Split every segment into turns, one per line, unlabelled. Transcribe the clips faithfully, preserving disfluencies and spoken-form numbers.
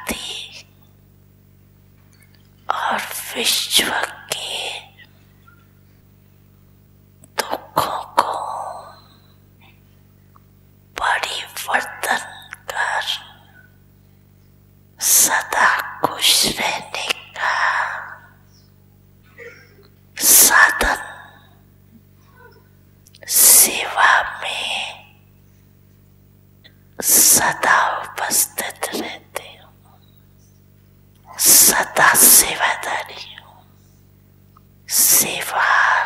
साथी और विश्व के दुखों को परिवर्तन कर सदा खुश रहने का साधन, सेवा में सदा उपस्थित रहते हूँ, सदा सेवादारी हूँ। सेवा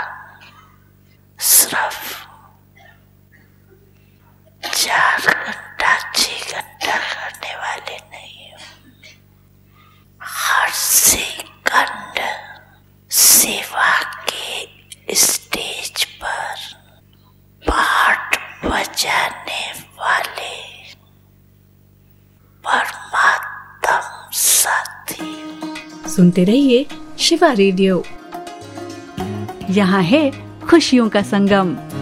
सिर्फ चार घंटा छह घंटा करने वाले नहीं हूँ, हर सेकंड सेवा के स्टेज पर पाठ बजाने वाले परमात्म साथी।
सुनते रहिए शिवा रेडियो, यहाँ है खुशियों का संगम।